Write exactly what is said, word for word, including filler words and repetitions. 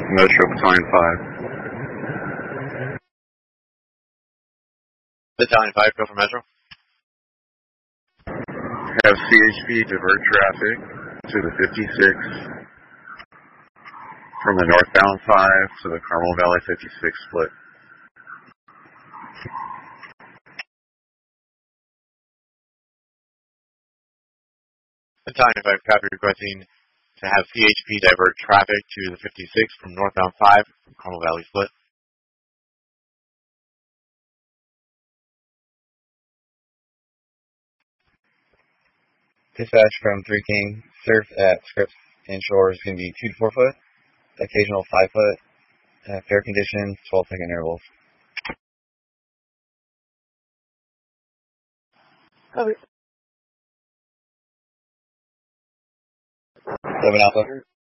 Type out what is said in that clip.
Metro Battalion five. Battalion five, go for Metro. Have C H P divert traffic to the fifty-six from the northbound five to the Carmel Valley fifty-six split. Battalion five, copy, requesting to have C H P divert traffic to the fifty-six from northbound five from Carmel Valley split. Dispatch from three King, surf at Scripps inshore is going to be two to four foot, occasional five foot, uh, fair conditions, twelve second intervals. Copy. Seven Alpha.